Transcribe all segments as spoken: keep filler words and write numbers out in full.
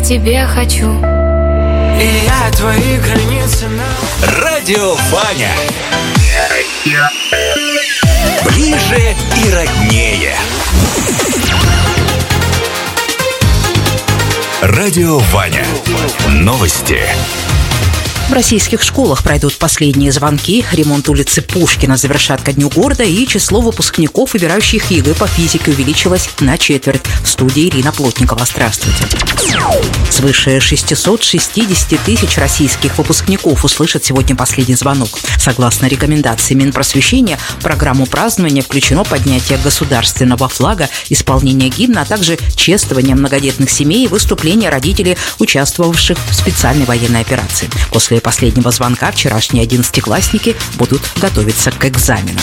тебе хочу. И я твои границы на... Радио Ваня. Ближе и роднее. Радио Ваня. Новости. В российских школах пройдут последние звонки, ремонт улицы Пушкина завершат ко Дню города, и число выпускников, выбирающих ЕГЭ по физике, увеличилось на четверть. В студии Ирина Плотникова. Здравствуйте. Свыше шестьсот шестьдесят тысяч российских выпускников услышат сегодня последний звонок. Согласно рекомендации Минпросвещения, в программу празднования включено поднятие государственного флага, исполнение гимна, а также чествование многодетных семей и выступления родителей, участвовавших в специальной военной операции. После последнего звонка вчерашние одиннадцатиклассники будут готовиться к экзамену.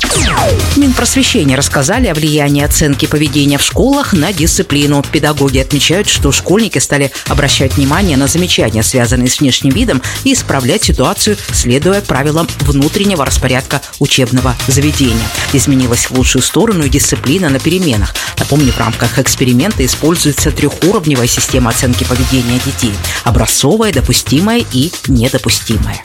В Минпросвещении рассказали о влиянии оценки поведения в школах на дисциплину. Педагоги отмечают, что школьники стали обращать внимание на замечания, связанные с внешним видом, и исправлять ситуацию, следуя правилам внутреннего распорядка учебного заведения. Изменилась в лучшую сторону и дисциплина на переменах. Напомню, в рамках эксперимента используется трехуровневая система оценки поведения детей: образцовая, допустимая и недопустимая.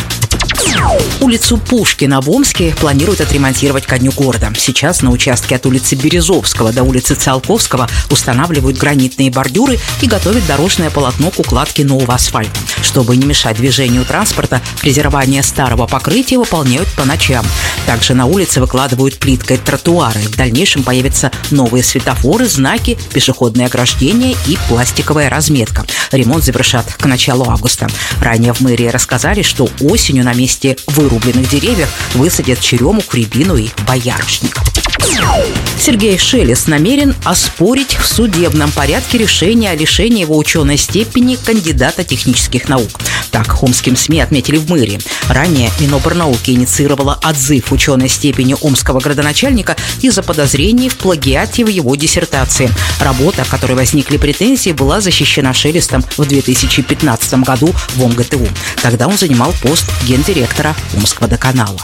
Улицу Пушкина в Омске планируют отремонтировать ко Дню города. Сейчас на участке от улицы Березовского до улицы Циолковского устанавливают гранитные бордюры и готовят дорожное полотно к укладке нового асфальта. Чтобы не мешать движению транспорта, фрезерование старого покрытия выполняют по ночам. Также на улице выкладывают плиткой тротуары. В дальнейшем появятся новые светофоры, знаки, пешеходные ограждения и пластиковая разметка. Ремонт завершат к началу августа. Ранее в мэрии рассказали, что осенью на месте вырубленных деревьев высадят черемуху, рябину и боярышник. Сергей Шелест намерен оспорить в судебном порядке решение о лишении его ученой степени кандидата технических наук. Так омским СМИ отметили в мэрии. Ранее Минобрнауки инициировала отзыв ученой степени омского градоначальника из-за подозрений в плагиате в его диссертации. Работа, о которой возникли претензии, была защищена Шелестом в две тысячи пятнадцатом году в ОМГТУ. Тогда он занимал пост гендиректора Омскводоканала.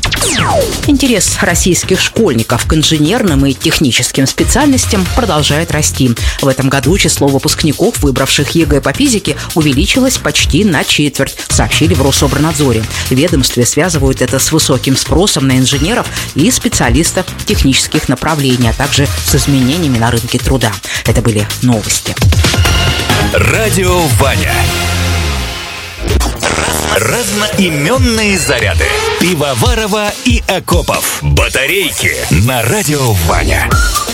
Интерес российских школьников к инженерным и техническим специальностям продолжает расти. В этом году число выпускников, выбравших ЕГЭ по физике, увеличилось почти на четверть, сообщили в Рособорнадзоре. В ведомстве связывают это с высоким спросом на инженеров и специалистов технических направлений, а также с изменениями на рынке труда. Это были новости. Радио Ваня. Разноименные заряды. Пивоварова и Акопов. Батарейки на Радио Ваня.